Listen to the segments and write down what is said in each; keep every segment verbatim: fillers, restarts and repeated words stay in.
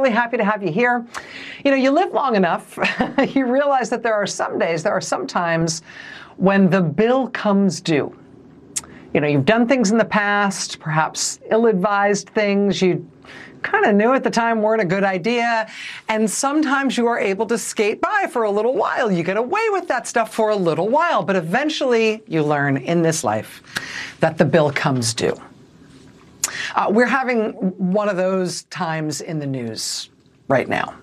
really happy to have you here. You know, you live long enough, you realize that there are some days, there are some times when the bill comes due. You know, you've done things in the past, perhaps ill-advised things you kind of knew at the time weren't a good idea, and sometimes you are able to skate by for a little while. You get away with that stuff for a little while, but eventually you learn in this life that the bill comes due. Uh, we're having one of those times in the news right now.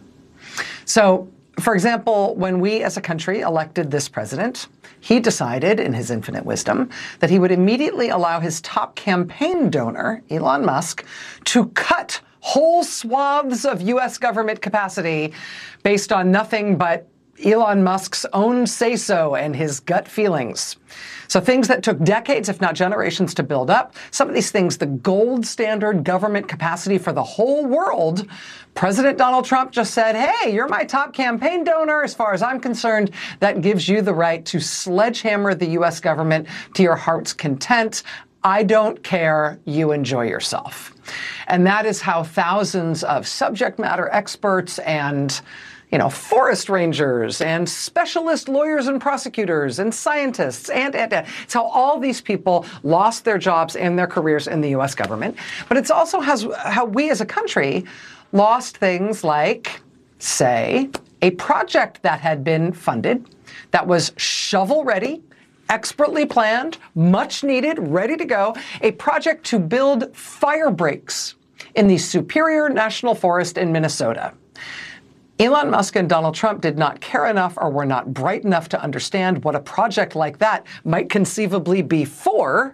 So, for example, when we as a country elected this president, he decided, in his infinite wisdom, that he would immediately allow his top campaign donor, Elon Musk, to cut whole swaths of U S government capacity based on nothing but Elon Musk's own say-so and his gut feelings. So things that took decades, if not generations, to build up, some of these things, the gold standard government capacity for the whole world, President Donald Trump just said, hey, you're my top campaign donor. As far as I'm concerned, that gives you the right to sledgehammer the U S government to your heart's content. I don't care. You enjoy yourself. And that is how thousands of subject matter experts and you know, forest rangers and specialist lawyers and prosecutors and scientists and, and, and it's how all these people lost their jobs and their careers in the U S government. But it's also has, how we as a country lost things like, say, a project that had been funded, that was shovel-ready, expertly planned, much needed, ready to go, a project to build fire breaks in the Superior National Forest in Minnesota. Elon Musk and Donald Trump did not care enough or were not bright enough to understand what a project like that might conceivably be for,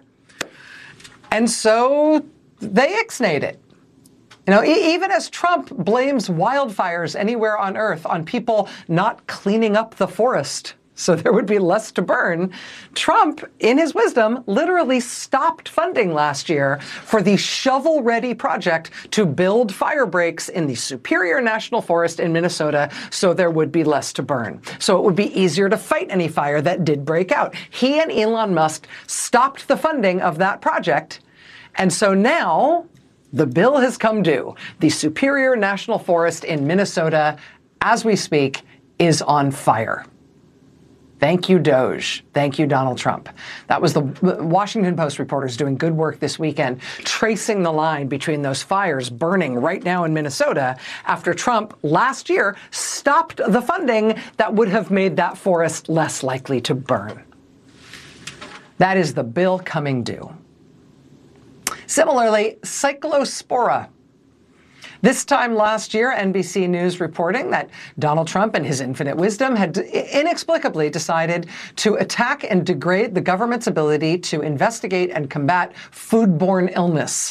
and so they ixnayed it. You know, e even as Trump blames wildfires anywhere on Earth on people not cleaning up the forest so there would be less to burn, Trump, in his wisdom, literally stopped funding last year for the shovel-ready project to build fire breaks in the Superior National Forest in Minnesota so there would be less to burn. So it would be easier to fight any fire that did break out. He and Elon Musk stopped the funding of that project, and so now the bill has come due. The Superior National Forest in Minnesota, as we speak, is on fire. Thank you, Doge. Thank you, Donald Trump. That was the Washington Post reporters doing good work this weekend, tracing the line between those fires burning right now in Minnesota after Trump last year stopped the funding that would have made that forest less likely to burn. That is the bill coming due. Similarly, Cyclospora. This time last year, N B C News reporting that Donald Trump, in his infinite wisdom, had inexplicably decided to attack and degrade the government's ability to investigate and combat foodborne illness.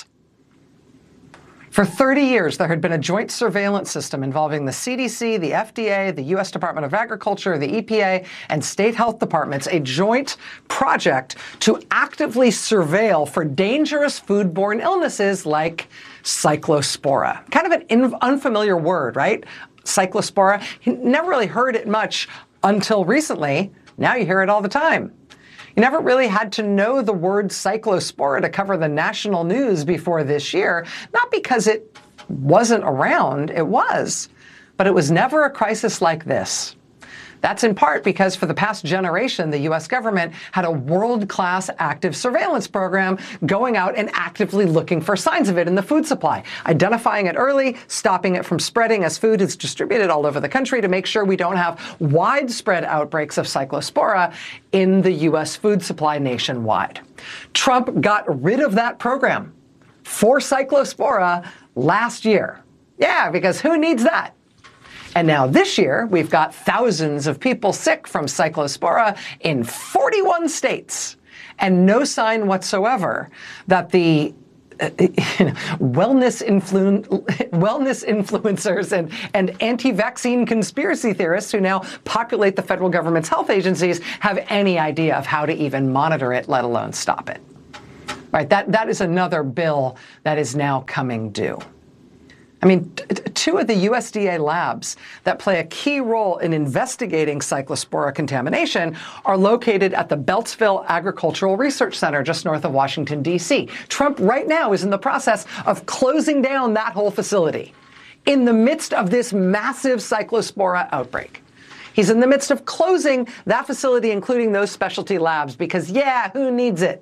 For thirty years, there had been a joint surveillance system involving the C D C, the F D A, the U S Department of Agriculture, the E P A, and state health departments, a joint project to actively surveil for dangerous foodborne illnesses like Cyclospora. Kind of an in unfamiliar word, right? Cyclospora. You never really heard it much until recently. Now you hear it all the time. You never really had to know the word Cyclospora to cover the national news before this year, not because it wasn't around, it was, but it was never a crisis like this. That's in part because for the past generation, the U S government had a world-class active surveillance program going out and actively looking for signs of it in the food supply, identifying it early, stopping it from spreading as food is distributed all over the country to make sure we don't have widespread outbreaks of Cyclospora in the U S food supply nationwide. Trump got rid of that program for Cyclospora last year. Yeah, because who needs that? And now this year, we've got thousands of people sick from Cyclospora in forty-one states, and no sign whatsoever that the uh, wellness, influ wellness influencers and, and anti-vaccine conspiracy theorists who now populate the federal government's health agencies have any idea of how to even monitor it, let alone stop it. Right? That, that is another bill that is now coming due. I mean, two of the U S D A labs that play a key role in investigating Cyclospora contamination are located at the Beltsville Agricultural Research Center just north of Washington, D C Trump right now is in the process of closing down that whole facility. in the midst of this massive cyclospora outbreak. He's in the midst of closing that facility, including those specialty labs, because, yeah, who needs it?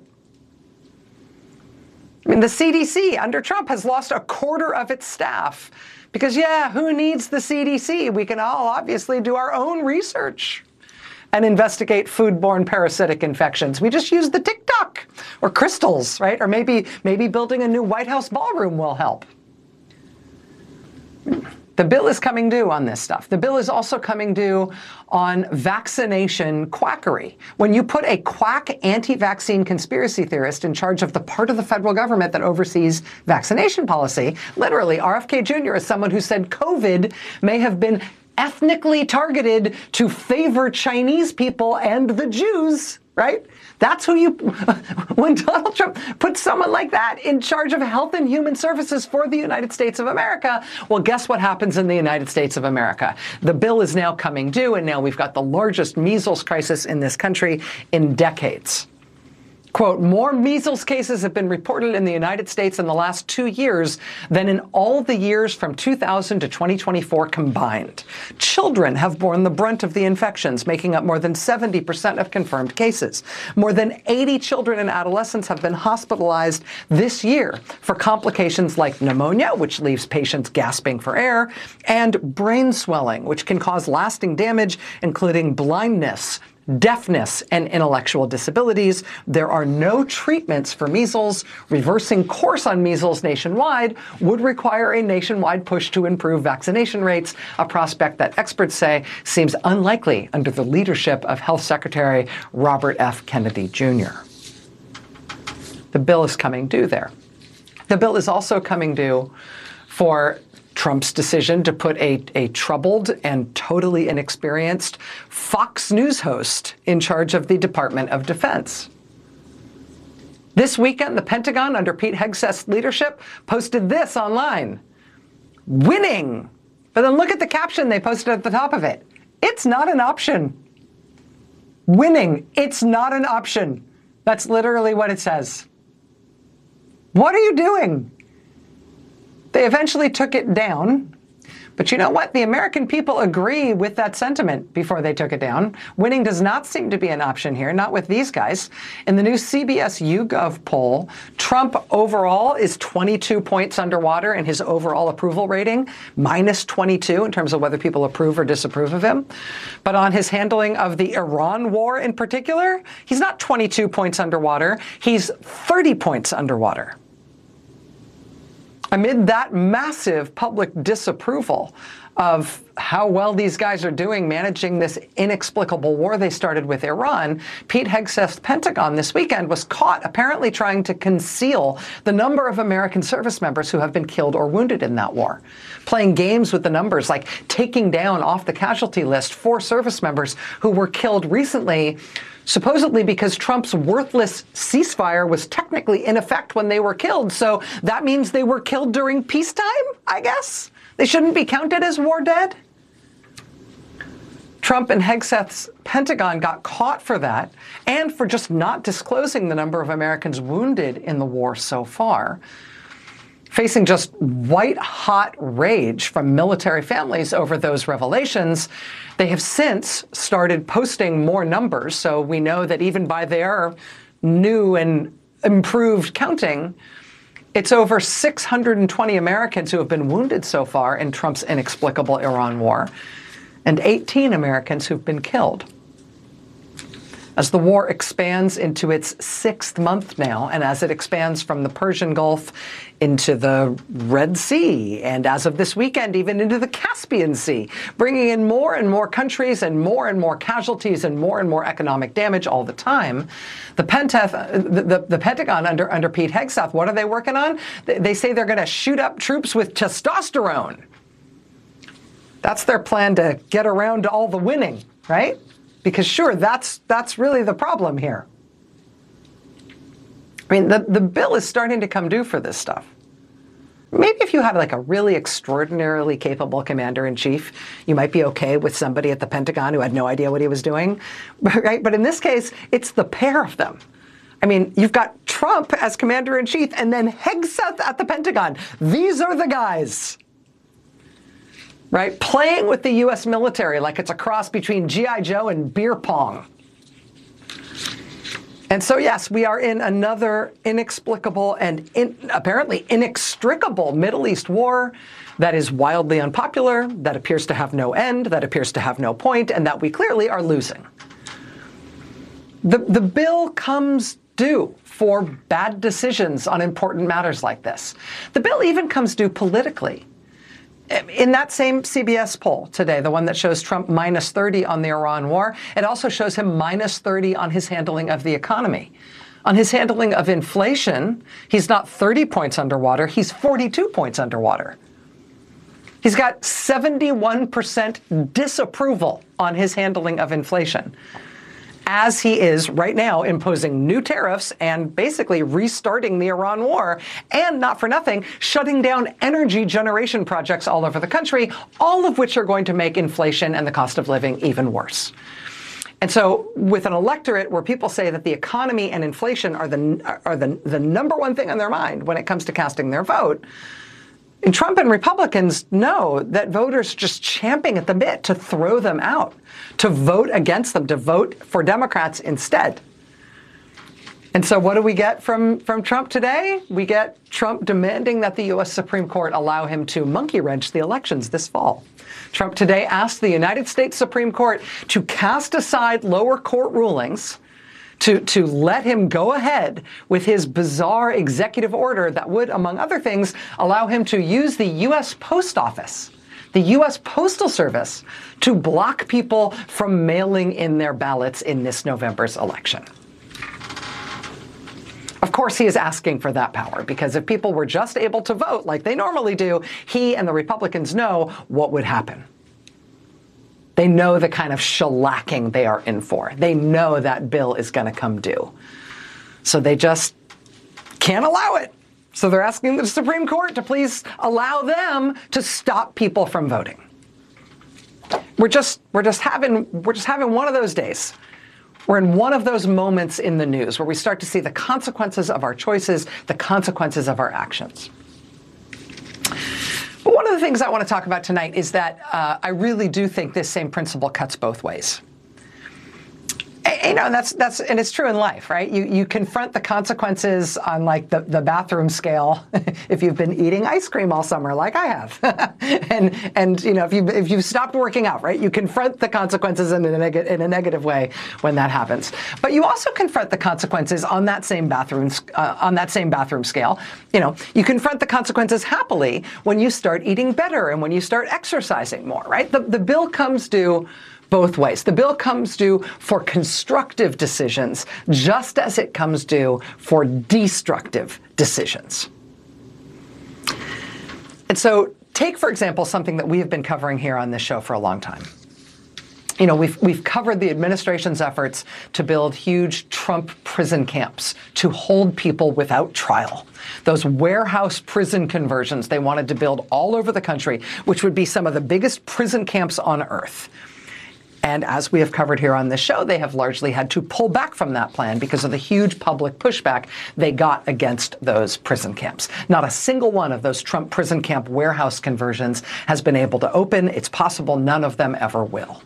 I mean, the C D C under Trump has lost a quarter of its staff because, yeah, who needs the C D C? We can all obviously do our own research and investigate foodborne parasitic infections. We just use the TikTok or crystals, right? Or maybe, maybe building a new White House ballroom will help. The bill is coming due on this stuff. The bill is also coming due on vaccination quackery. When you put a quack anti-vaccine conspiracy theorist in charge of the part of the federal government that oversees vaccination policy, literally, R F K Junior is someone who said COVID may have been ethnically targeted to favor Chinese people and the Jews, right? That's who you, when Donald Trump puts someone like that in charge of health and human services for the United States of America, well, guess what happens in the United States of America? The bill is now coming due, and now we've got the largest measles crisis in this country in decades. Quote, more measles cases have been reported in the United States in the last two years than in all the years from two thousand to twenty twenty-four combined. Children have borne the brunt of the infections, making up more than seventy percent of confirmed cases. More than eighty children and adolescents have been hospitalized this year for complications like pneumonia, which leaves patients gasping for air, and brain swelling, which can cause lasting damage, including blindness, deafness, and intellectual disabilities. There are no treatments for measles. Reversing course on measles nationwide would require a nationwide push to improve vaccination rates, a prospect that experts say seems unlikely under the leadership of Health Secretary Robert F. Kennedy Junior The bill is coming due there. The bill is also coming due for Trump's decision to put a, a troubled and totally inexperienced Fox News host in charge of the Department of Defense. This weekend, the Pentagon, under Pete Hegseth's leadership, posted this online. Winning. But then look at the caption they posted at the top of it. It's not an option. Winning. It's not an option. That's literally what it says. What are you doing? They eventually took it down. But you know what? The American people agree with that sentiment before they took it down. Winning does not seem to be an option here, not with these guys. In the new C B S YouGov poll, Trump overall is twenty-two points underwater in his overall approval rating, minus twenty-two in terms of whether people approve or disapprove of him. But on his handling of the Iran war in particular, he's not twenty-two points underwater, he's thirty points underwater. Amid that massive public disapproval of how well these guys are doing managing this inexplicable war they started with Iran, Pete Hegseth's Pentagon this weekend was caught apparently trying to conceal the number of American service members who have been killed or wounded in that war, playing games with the numbers, like taking down off the casualty list four service members who were killed recently, supposedly because Trump's worthless ceasefire was technically in effect when they were killed. So that means they were killed during peacetime, I guess? They shouldn't be counted as war dead? Trump and Hegseth's Pentagon got caught for that and for just not disclosing the number of Americans wounded in the war so far, facing just white-hot rage from military families over those revelations. They have since started posting more numbers, so we know that even by their new and improved counting, it's over six hundred twenty Americans who have been wounded so far in Trump's inexplicable Iran war, and eighteen Americans who've been killed. As the war expands into its sixth month now, and as it expands from the Persian Gulf into the Red Sea, and as of this weekend, even into the Caspian Sea, bringing in more and more countries and more and more casualties and more and more economic damage all the time, the, Penteth, the, the, the Pentagon under, under Pete Hegseth, what are they working on? They, they say they're going to shoot up troops with testosterone. That's their plan to get around to all the winning, right? Because sure, that's that's really the problem here. I mean, the, the bill is starting to come due for this stuff. Maybe if you had like a really extraordinarily capable commander-in-chief, you might be okay with somebody at the Pentagon who had no idea what he was doing, right? But in this case, it's the pair of them. I mean, you've got Trump as commander-in-chief and then Hegseth at the Pentagon. These are the guys. right? Playing with the U S military like it's a cross between G I Joe and beer pong. And so, yes, we are in another inexplicable and in, apparently inextricable Middle East war that is wildly unpopular, that appears to have no end, that appears to have no point, and that we clearly are losing. The, the bill comes due for bad decisions on important matters like this. The bill even comes due politically. In that same C B S poll today, the one that shows Trump minus thirty on the Iran war, it also shows him minus thirty on his handling of the economy. On his handling of inflation, he's not thirty points underwater, he's forty-two points underwater. He's got seventy-one percent disapproval on his handling of inflation, as he is right now imposing new tariffs and basically restarting the Iran war, and not for nothing, shutting down energy generation projects all over the country, all of which are going to make inflation and the cost of living even worse. And so with an electorate where people say that the economy and inflation are the, are the, the number one thing on their mind when it comes to casting their vote, and Trump and Republicans know that voters are just champing at the bit to throw them out, to vote against them, to vote for Democrats instead. And so what do we get from, from Trump today? We get Trump demanding that the U S Supreme Court allow him to monkey wrench the elections this fall. Trump today asked the United States Supreme Court to cast aside lower court rulings, to, to let him go ahead with his bizarre executive order that would, among other things, allow him to use the U S Post Office, the U S Postal Service, to block people from mailing in their ballots in this November's election. Of course, he is asking for that power, because if people were just able to vote like they normally do, he and the Republicans know what would happen. They know the kind of shellacking they are in for. They know that bill is going to come due. So they just can't allow it. So they're asking the Supreme Court to please allow them to stop people from voting. We're just, we're just having, we're just having one of those days. We're in one of those moments in the news where we start to see the consequences of our choices, the consequences of our actions. But one of the things I want to talk about tonight is that uh, I really do think this same principle cuts both ways. You know, and that's that's and it's true in life, right? You you confront the consequences on like the, the bathroom scale if you've been eating ice cream all summer, like I have, and and you know if you if you've stopped working out, right? You confront the consequences in a neg- in a negative way when that happens. But you also confront the consequences on that same bathroom uh, on that same bathroom scale. You know, you confront the consequences happily when you start eating better and when you start exercising more, right? The the bill comes due both ways. The bill comes due for constructive decisions, just as it comes due for destructive decisions. And so take, for example, something that we have been covering here on this show for a long time. You know, we've, we've covered the administration's efforts to build huge Trump prison camps to hold people without trial. Those warehouse prison conversions they wanted to build all over the country, which would be some of the biggest prison camps on earth. And as we have covered here on this show, they have largely had to pull back from that plan because of the huge public pushback they got against those prison camps. Not a single one of those Trump prison camp warehouse conversions has been able to open. It's possible none of them ever will.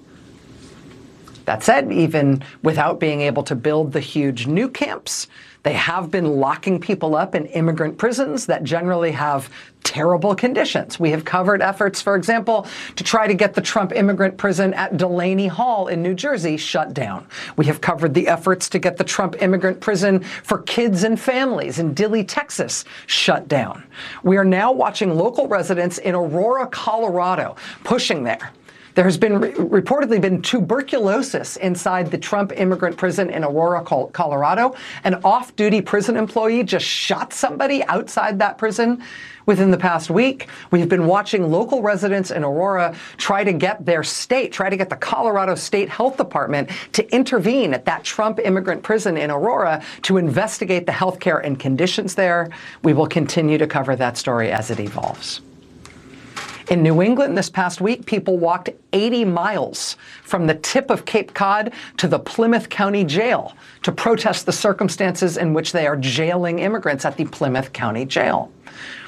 That said, even without being able to build the huge new camps, they have been locking people up in immigrant prisons that generally have terrible conditions. We have covered efforts, for example, to try to get the Trump immigrant prison at Delaney Hall in New Jersey shut down. We have covered the efforts to get the Trump immigrant prison for kids and families in Dilley, Texas, shut down. We are now watching local residents in Aurora, Colorado, pushing there. There has been re- reportedly been tuberculosis inside the Trump immigrant prison in Aurora, Col- Colorado. An off-duty prison employee just shot somebody outside that prison within the past week. We've been watching local residents in Aurora try to get their state, try to get the Colorado State Health Department to intervene at that Trump immigrant prison in Aurora to investigate the healthcare and conditions there. We will continue to cover that story as it evolves. In New England this past week, people walked eighty miles from the tip of Cape Cod to the Plymouth County Jail to protest the circumstances in which they are jailing immigrants at the Plymouth County Jail.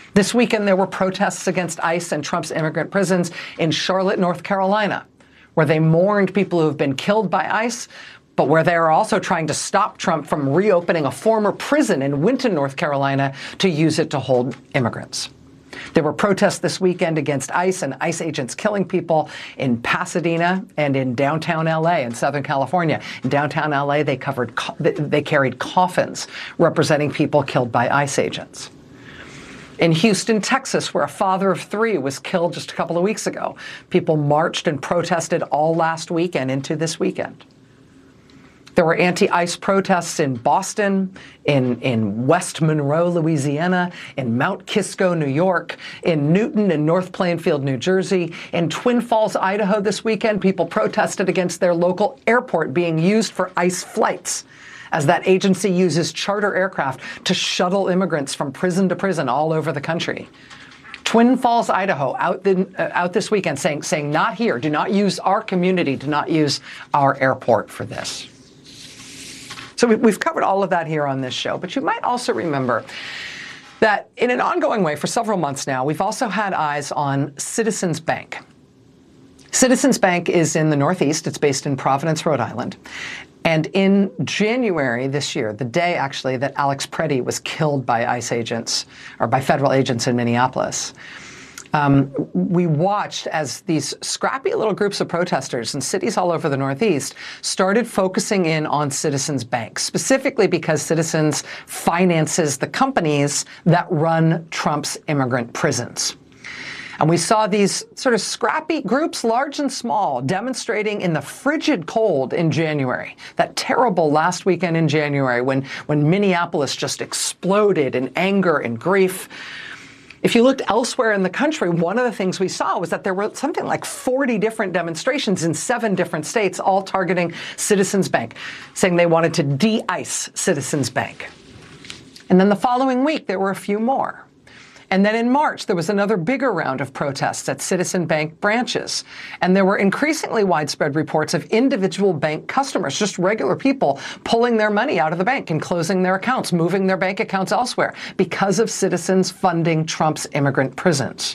This weekend, there were protests against ICE and Trump's immigrant prisons in Charlotte, North Carolina, where they mourned people who have been killed by ICE, but where they are also trying to stop Trump from reopening a former prison in Winton, North Carolina, to use it to hold immigrants. There were protests this weekend against ICE and ICE agents killing people in Pasadena and in downtown L A in Southern California. In downtown L A, they covered they carried coffins representing people killed by ICE agents. In Houston, Texas, where a father of three was killed just a couple of weeks ago, people marched and protested all last weekend into this weekend. There were anti-ICE protests in Boston, in, in West Monroe, Louisiana, in Mount Kisco, New York, in Newton and North Plainfield, New Jersey. In Twin Falls, Idaho this weekend, people protested against their local airport being used for ICE flights, as that agency uses charter aircraft to shuttle immigrants from prison to prison all over the country. Twin Falls, Idaho, out, the, uh, out this weekend saying, saying, not here, do not use our community, do not use our airport for this. So we've covered all of that here on this show, but you might also remember that in an ongoing way for several months now, we've also had eyes on Citizens Bank. Citizens Bank is in the Northeast. It's based in Providence, Rhode Island. And in January this year, the day actually that Alex Preddy was killed by ICE agents, or by federal agents in Minneapolis, Um, we watched as these scrappy little groups of protesters in cities all over the Northeast started focusing in on Citizens Bank, specifically because Citizens finances the companies that run Trump's immigrant prisons. And we saw these sort of scrappy groups, large and small, demonstrating in the frigid cold in January, that terrible last weekend in January when, when Minneapolis just exploded in anger and grief. If you looked elsewhere in the country, one of the things we saw was that there were something like forty different demonstrations in seven different states, all targeting Citizens Bank, saying they wanted to de-ICE Citizens Bank. And then the following week, there were a few more. And then in March, there was another bigger round of protests at Citizens Bank branches. And there were increasingly widespread reports of individual bank customers, just regular people, pulling their money out of the bank and closing their accounts, moving their bank accounts elsewhere because of Citizens funding Trump's immigrant prisons.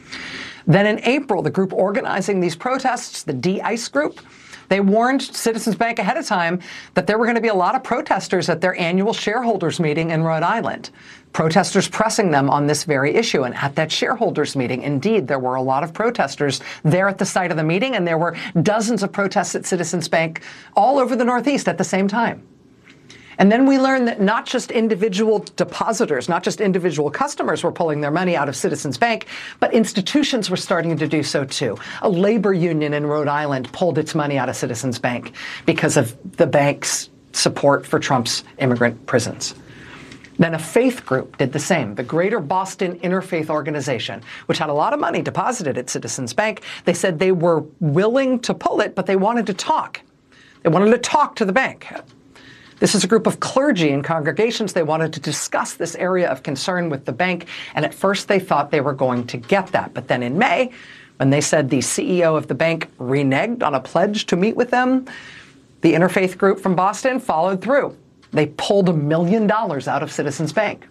Then in April, the group organizing these protests, the de-ICE group, they warned Citizens Bank ahead of time that there were going to be a lot of protesters at their annual shareholders meeting in Rhode Island. Protesters pressing them on this very issue. And at that shareholders meeting, indeed, there were a lot of protesters there at the site of the meeting, and there were dozens of protests at Citizens Bank all over the Northeast at the same time. And then we learned that not just individual depositors, not just individual customers were pulling their money out of Citizens Bank, but institutions were starting to do so too. A labor union in Rhode Island pulled its money out of Citizens Bank because of the bank's support for Trump's immigrant prisons. Then a faith group did the same, the Greater Boston Interfaith Organization, which had a lot of money deposited at Citizens Bank. They said they were willing to pull it, but they wanted to talk. They wanted to talk to the bank. This is a group of clergy and congregations. They wanted to discuss this area of concern with the bank, and at first they thought they were going to get that. But then in May, when they said the C E O of the bank reneged on a pledge to meet with them, the interfaith group from Boston followed through. They pulled a million dollars out of Citizens Bank.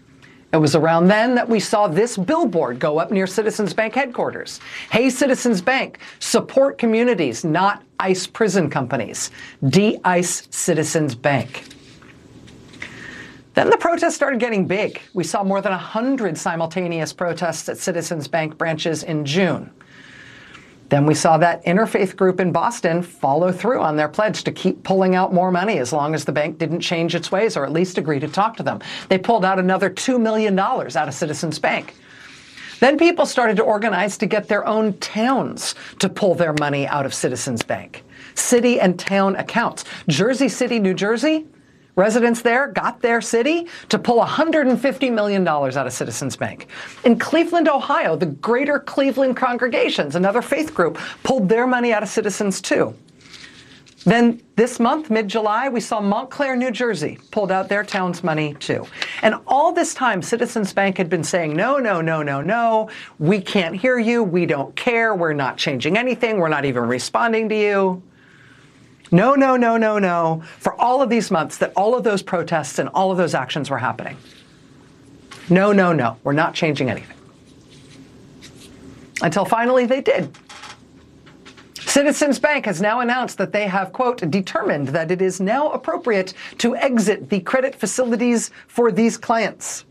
It was around then that we saw this billboard go up near Citizens Bank headquarters. Hey, Citizens Bank, support communities, not ICE prison companies. De-ICE Citizens Bank. Then the protests started getting big. We saw more than one hundred simultaneous protests at Citizens Bank branches in June. Then we saw that interfaith group in Boston follow through on their pledge to keep pulling out more money as long as the bank didn't change its ways or at least agree to talk to them. They pulled out another two million dollars out of Citizens Bank. Then people started to organize to get their own towns to pull their money out of Citizens Bank. City and town accounts. Jersey City, New Jersey, residents there got their city to pull one hundred fifty million dollars out of Citizens Bank. In Cleveland, Ohio, the Greater Cleveland Congregations, another faith group, pulled their money out of Citizens too. Then this month, mid-July, we saw Montclair, New Jersey, pulled out their town's money too. And all this time, Citizens Bank had been saying, no, no, no, no, no, we can't hear you, we don't care, we're not changing anything, we're not even responding to you. No, no, no, no, no, for all of these months that all of those protests and all of those actions were happening. No, no, no, we're not changing anything. Until finally they did. Citizens Bank has now announced that they have, quote, determined that it is now appropriate to exit the credit facilities for these clients.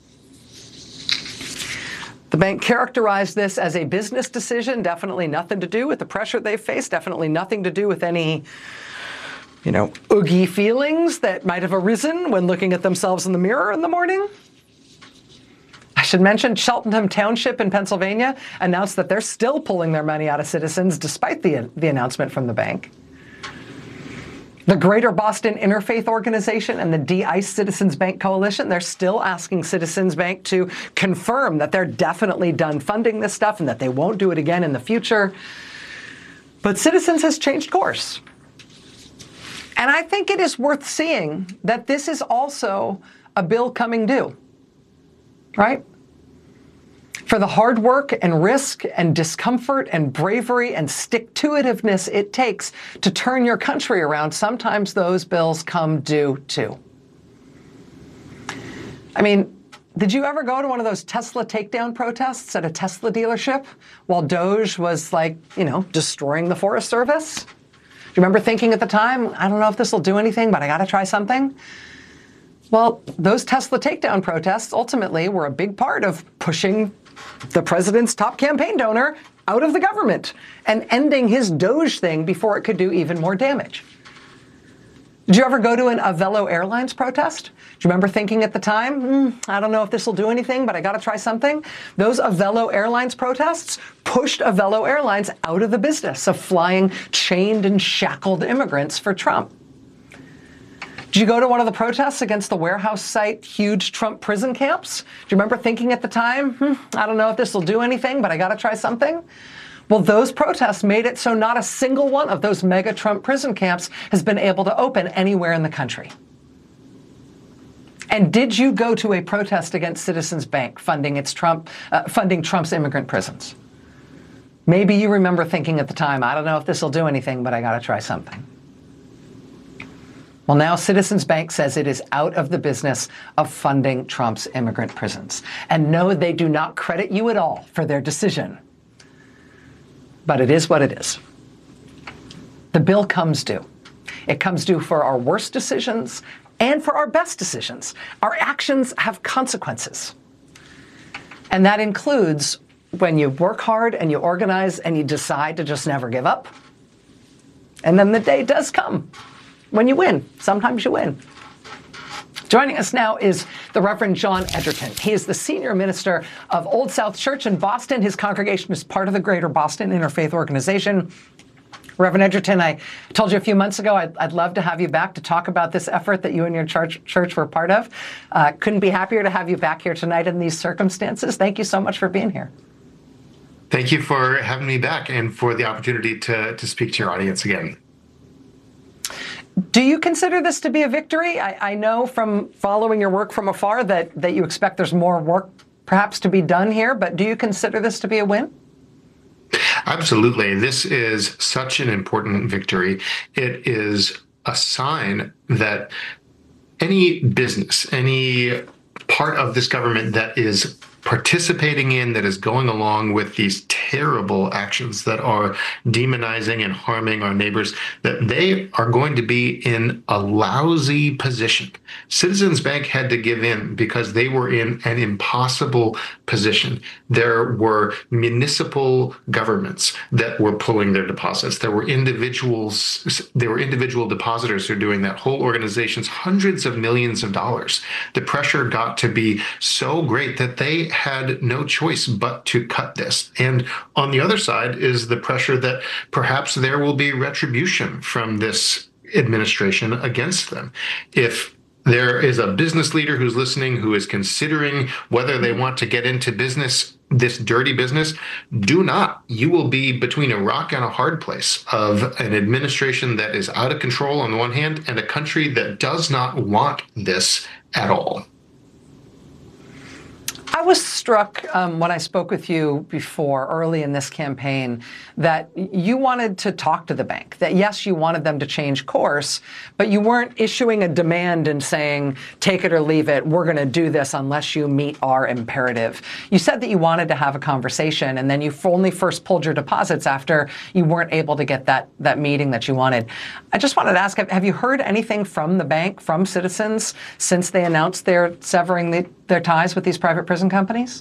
The bank characterized this as a business decision, definitely nothing to do with the pressure they faced, definitely nothing to do with any, you know, oogie feelings that might have arisen when looking at themselves in the mirror in the morning. I should mention Cheltenham Township in Pennsylvania announced that they're still pulling their money out of Citizens despite the, the announcement from the bank. The Greater Boston Interfaith Organization and the de-ICE Citizens Bank Coalition, they're still asking Citizens Bank to confirm that they're definitely done funding this stuff and that they won't do it again in the future. But Citizens has changed course. And I think it is worth seeing that this is also a bill coming due, right? For the hard work and risk and discomfort and bravery and stick-to-itiveness it takes to turn your country around, sometimes those bills come due too. I mean, did you ever go to one of those Tesla takedown protests at a Tesla dealership while Doge was, like, you know, destroying the Forest Service? Do you remember thinking at the time, I don't know if this will do anything, but I got to try something? Well, those Tesla takedown protests ultimately were a big part of pushing the president's top campaign donor out of the government and ending his Doge thing before it could do even more damage. Did you ever go to an Avelo Airlines protest? Do you remember thinking at the time, mm, I don't know if this will do anything, but I got to try something? Those Avelo Airlines protests pushed Avelo Airlines out of the business of flying chained and shackled immigrants for Trump. Did you go to one of the protests against the warehouse site huge Trump prison camps? Do you remember thinking at the time, hmm, I don't know if this will do anything, but I got to try something? Well, those protests made it so not a single one of those mega Trump prison camps has been able to open anywhere in the country. And did you go to a protest against Citizens Bank funding its Trump, uh, funding Trump's immigrant prisons? Maybe you remember thinking at the time, I don't know if this will do anything, but I got to try something. Well, now Citizens Bank says it is out of the business of funding Trump's immigrant prisons. And no, they do not credit you at all for their decision. But it is what it is. The bill comes due. It comes due for our worst decisions and for our best decisions. Our actions have consequences. And that includes when you work hard and you organize and you decide to just never give up. And then the day does come when you win. Sometimes you win. Joining us now is the Reverend John Edgerton. He is the senior minister of Old South Church in Boston. His congregation is part of the Greater Boston Interfaith Organization. Reverend Edgerton, I told you a few months ago I'd, I'd love to have you back to talk about this effort that you and your church, church were part of. Uh, couldn't be happier to have you back here tonight in these circumstances. Thank you so much for being here. Thank you for having me back and for the opportunity to, to speak to your audience again. Do you consider this to be a victory? I, I know from following your work from afar that, that you expect there's more work perhaps to be done here, but do you consider this to be a win? Absolutely. This is such an important victory. It is a sign that any business, any part of this government that is participating in, that is going along with these terrible actions that are demonizing and harming our neighbors, that they are going to be in a lousy position. Citizens Bank had to give in because they were in an impossible position. There were municipal governments that were pulling their deposits. There were individuals, there were individual depositors who are doing that, whole organizations, hundreds of millions of dollars. The pressure got to be so great that they had no choice but to cut this. And on the other side is the pressure that perhaps there will be retribution from this administration against them. If there is a business leader who's listening who is considering whether they want to get into business, this dirty business, do not. You will be between a rock and a hard place of an administration that is out of control on the one hand and a country that does not want this at all. I was struck um, when I spoke with you before, early in this campaign, that you wanted to talk to the bank, that yes, you wanted them to change course, but you weren't issuing a demand and saying, take it or leave it, we're going to do this unless you meet our imperative. You said that you wanted to have a conversation, and then you only first pulled your deposits after you weren't able to get that, that meeting that you wanted. I just wanted to ask, have you heard anything from the bank, from Citizens, since they announced they're severing the, their ties with these private prison companies?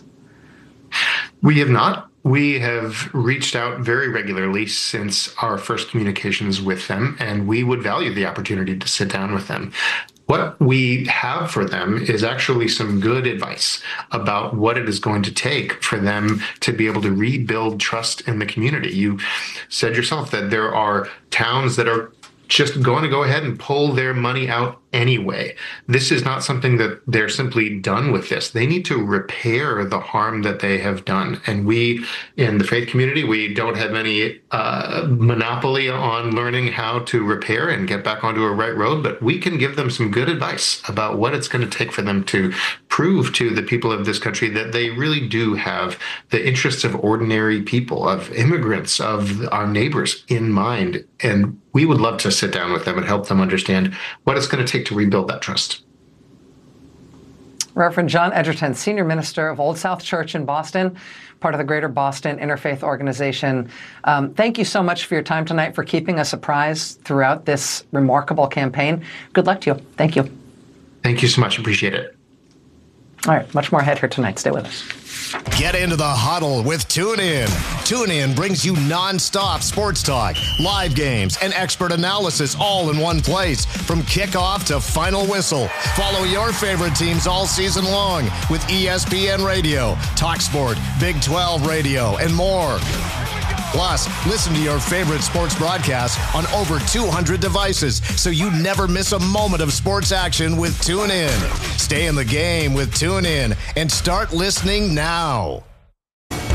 We have not. We have reached out very regularly since our first communications with them, and we would value the opportunity to sit down with them. What we have for them is actually some good advice about what it is going to take for them to be able to rebuild trust in the community. You said yourself that there are towns that are just going to go ahead and pull their money out anyway. This is not something that they're simply done with this. They need to repair the harm that they have done. And we, in the faith community, we don't have any uh, monopoly on learning how to repair and get back onto a right road, but we can give them some good advice about what it's going to take for them to prove to the people of this country that they really do have the interests of ordinary people, of immigrants, of our neighbors in mind. And we would love to sit down with them and help them understand what it's going to take to rebuild that trust. Reverend John Edgerton, Senior Minister of Old South Church in Boston, part of the Greater Boston Interfaith Organization. Um, thank you so much for your time tonight, for keeping us apprised throughout this remarkable campaign. Good luck to you. Thank you. Thank you so much. Appreciate it. All right, much more ahead here tonight. Stay with us. Get into the huddle with TuneIn. TuneIn brings you nonstop sports talk, live games, and expert analysis all in one place. From kickoff to final whistle, follow your favorite teams all season long with E S P N Radio, TalkSport, Big twelve Radio, and more. Plus, listen to your favorite sports broadcasts on over two hundred devices so you never miss a moment of sports action with TuneIn. Stay in the game with TuneIn and start listening now.